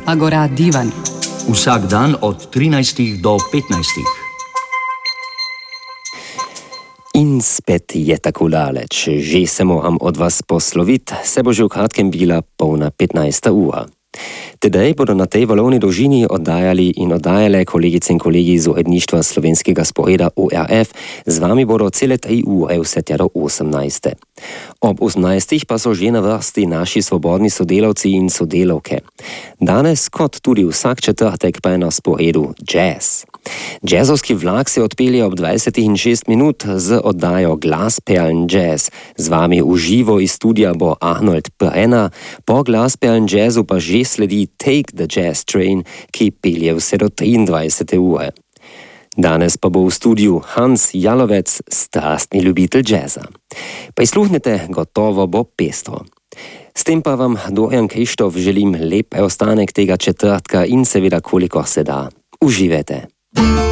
Agora Divan. Vsak dan od 13 do 15. In spet je tako daleč. Že se moram od vas posloviti, se bo že v kratkem bila polna 15. ura. Tedaj bodo na tej valovni dolžini oddajale kolegice in kolegi iz uredništva slovenskega sporeda ORF, z vami bodo cele 3 ure vse tja do 18. Ob 18. pa so že na vrsti naši svobodni sodelavci in sodelavke. Danes, kot tudi vsak četrtek, pa je na sporedu jazz. Jazzovski vlak se odpelje ob 20:06 z oddajo Glasperlen Jazz. Z vami v živo iz studia bo Arnold Perena, po Glasperlen Jazzu pa že sledi Take the Jazz Train, ki pelje vse do 23. ure. Danes pa bo v studiu Hans Jalovec, strastni ljubitelj jazza. Prisluhnite, gotovo bo pestro. S tem pa vam Dorian Krištof želim lep ostanek tega četrtka in seveda kolikor se da. Uživajte!